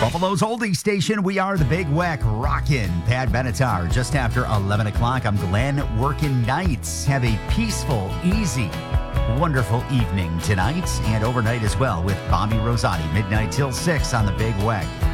Buffalo's oldie station, we are the Big Weck, rockin' Pat Benatar. Just after 11 o'clock, I'm Glenn, working nights. Have a peaceful, easy, wonderful evening tonight and overnight as well with Bobby Rosati, midnight till 6 on the Big Weck.